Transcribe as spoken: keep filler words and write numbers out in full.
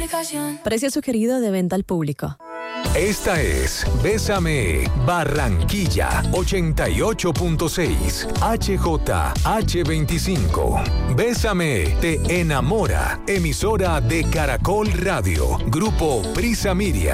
aplicación. Precio sugerido de venta al público. Esta es Bésame Barranquilla ochenta y ocho punto seis H J H veinticinco. Bésame te enamora. Emisora de Caracol Radio. Grupo Prisa Media.